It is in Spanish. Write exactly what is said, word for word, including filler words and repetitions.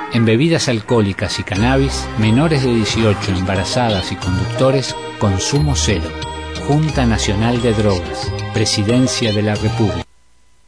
En bebidas alcohólicas y cannabis, menores de dieciocho, embarazadas y conductores, consumo cero. Junta Nacional de Drogas, Presidencia de la República.